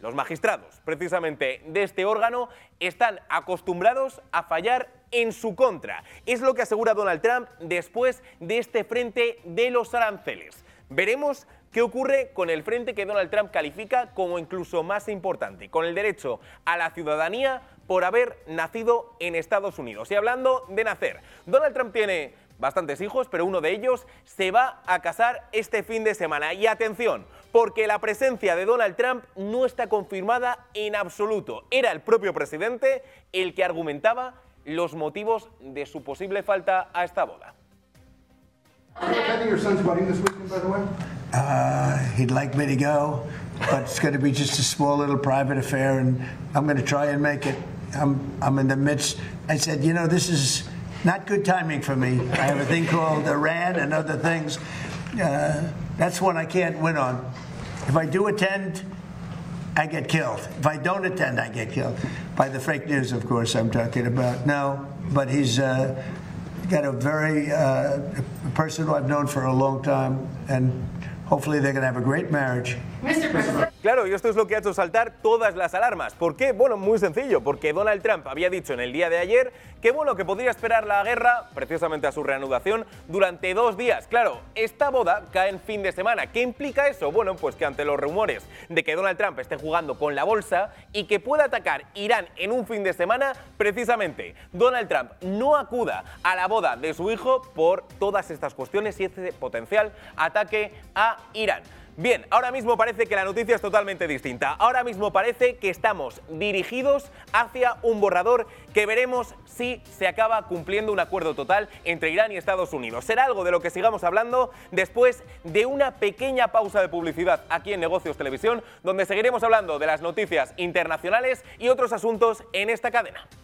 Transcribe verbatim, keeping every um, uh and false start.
Los magistrados, precisamente de este órgano, están acostumbrados a fallar en su contra. Es lo que asegura Donald Trump después de este frente de los aranceles. Veremos qué ocurre con el frente que Donald Trump califica como incluso más importante, con el derecho a la ciudadanía por haber nacido en Estados Unidos. Y hablando de nacer, Donald Trump tiene bastantes hijos, pero uno de ellos se va a casar este fin de semana. Y atención, porque la presencia de Donald Trump no está confirmada en absoluto. Era el propio presidente el que argumentaba los motivos de su posible falta a esta boda. Uh, he'd like me to go, but it's going to be just a small little private affair, and I'm going to try and make it. I'm, I'm in the midst. I said, you know, this is not good timing for me. I have a thing called Iran and other things. Uh, that's one I can't win on. If I do attend, I get killed. If I don't attend, I get killed. By the fake news, of course, I'm talking about. No, but he's uh, got a very uh, a person who I've known for a long time, and hopefully they're going to have a great marriage. Claro, y esto es lo que ha hecho saltar todas las alarmas. ¿Por qué? Bueno, muy sencillo, porque Donald Trump había dicho en el día de ayer que, bueno, que podría esperar la guerra, precisamente a su reanudación, durante dos días. Claro, esta boda cae en fin de semana. ¿Qué implica eso? Bueno, pues que ante los rumores de que Donald Trump esté jugando con la bolsa y que pueda atacar Irán en un fin de semana, precisamente Donald Trump no acuda a la boda de su hijo por todas estas cuestiones y este potencial ataque a Irán. Bien, ahora mismo parece que la noticia es totalmente distinta. Ahora mismo parece que estamos dirigidos hacia un borrador que veremos si se acaba cumpliendo un acuerdo total entre Irán y Estados Unidos. Será algo de lo que sigamos hablando después de una pequeña pausa de publicidad aquí en Negocios Televisión, donde seguiremos hablando de las noticias internacionales y otros asuntos en esta cadena.